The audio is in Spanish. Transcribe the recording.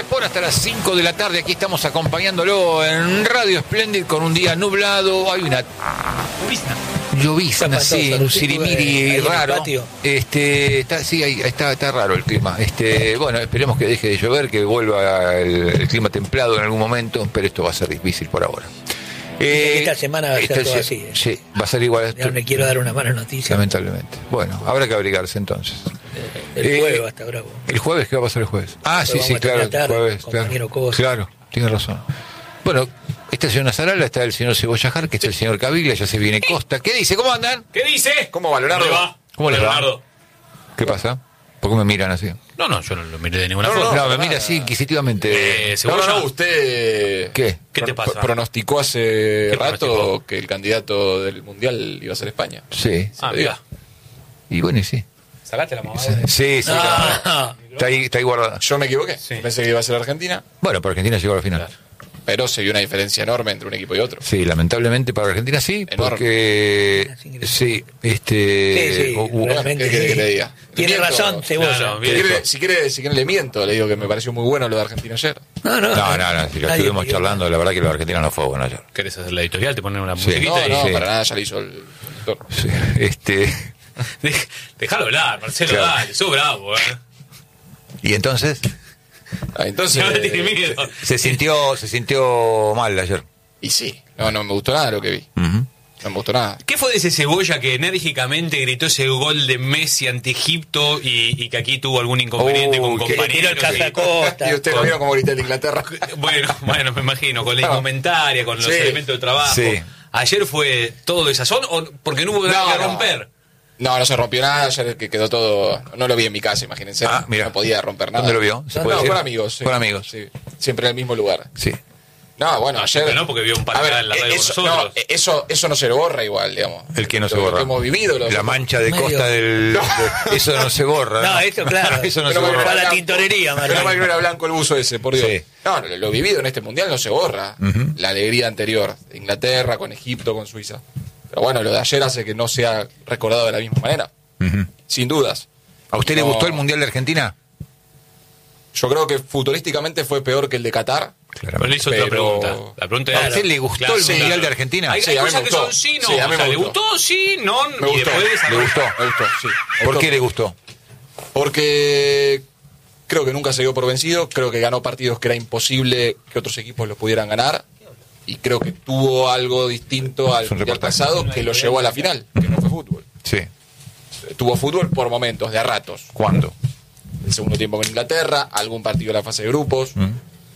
Sport hasta las 5 de la tarde. Aquí estamos acompañándolo en Radio Splendid con un día nublado. Hay una llovizna, sí, un sirimiri raro. Está raro el clima. Bueno, esperemos que deje de llover, que vuelva el clima templado en algún momento, pero esto va a ser difícil por ahora. Esta semana va a ser todo así. Sí, va a ser igual. No le quiero dar una mala noticia. Lamentablemente. Bueno, habrá que abrigarse entonces. El jueves va a estar bravo. ¿El jueves? ¿Qué va a pasar el jueves? Sí, claro. Tarde, el jueves, claro, tiene razón. Bueno, está el señor Nazarala, está el señor Cebollajar, que está el señor Caviglia, ya se viene Costa. ¿Qué dice? ¿Cómo andan? ¿Qué dice? ¿Cómo va, Leonardo? ¿Cómo les va? ¿Qué pasa? ¿Por qué me miran así? No, yo no lo miré de ninguna forma. No, me mira así inquisitivamente. Usted... ¿Qué? ¿Qué te pasa? Pronosticó hace rato que el candidato del Mundial iba a ser España. Sí. Mira. Y bueno, y sí. ¿Sacaste la mamá? Sí. Está ahí guardada. Yo me equivoqué. Sí. Pensé que iba a ser Argentina. Bueno, pero Argentina llegó a la final. Claro. Pero se vio una diferencia enorme entre un equipo y otro. Sí, lamentablemente para Argentina sí, Enorme. porque Sí, realmente. ¿Qué quiere que le diga? Tiene Le miento. razón, Cebolla. Claro, Si quiere le miento, le digo que me pareció muy bueno lo de Argentina ayer. No, si lo estuvimos charlando, la verdad que lo de Argentina no fue bueno ayer. ¿Querés hacer la editorial? Te ponen una Sí. musiquita No, Sí. para nada, ya le hizo el doctor. Sí, Dejalo hablar, Marcelo, Claro. dale, sos bravo, y entonces Entonces. No le tiene miedo. se sintió mal ayer. Y sí, no me gustó nada lo que vi. Ujú. No me gustó nada. ¿Qué fue de ese Cebolla que enérgicamente gritó ese gol de Messi ante Egipto y que aquí tuvo algún inconveniente con que compañeros? tiró el casacosta. Y usted lo vio como grité el de Inglaterra. Bueno, me imagino, con la indumentaria, con los Sí. elementos de trabajo. Sí. ¿Ayer fue todo desazón o porque no hubo nada que romper? No se rompió nada, ayer que quedó todo. No lo vi en mi casa, imagínense. Mira. No podía romper nada. ¿Dónde lo vio? ¿Se puede decir? Con amigos. Sí. Con amigos. Sí. Siempre en el mismo lugar. Sí. No, bueno, ayer. Pero no, porque vio un par A ver, en la radio eso, con nosotros. eso no se lo borra igual, digamos. El que no se Lo borra. que hemos vivido. La mancha de Medio. costa del... eso no se borra. No, eso claro. Eso no se Pero borra. Fue a la tintorería, Pero Mario. no era blanco el buzo ese, por Dios. Sí. No, lo vivido en este mundial no se borra. Ujú. La alegría anterior. De Inglaterra, con Egipto, con Suiza. Pero bueno, lo de ayer hace que no sea recordado de la misma manera. Ujú. Sin dudas. ¿A usted le No. gustó el Mundial de Argentina? Yo creo que futurísticamente fue peor que el de Qatar. Pero le hizo otra Pero- pregunta. La pregunta ¿A era... usted le gustó el Mundial de Argentina? Hay, Sí, hay a mí cosas me que gustó. son sí, no. Sí, a mí O sea, me ¿le gustó. gustó? Sí, no. Me y gustó. después Me desarrolló. gustó, sí. ¿Por qué le gustó? Porque creo que nunca se dio por vencido. Creo que ganó partidos que era imposible que otros equipos los pudieran ganar. Y creo que tuvo algo distinto al Es un mundial reportaje. pasado que lo llevó a la final, que no fue fútbol. Sí. Tuvo fútbol por momentos, de a ratos. ¿Cuándo? El segundo tiempo con Inglaterra, algún partido de la fase de grupos.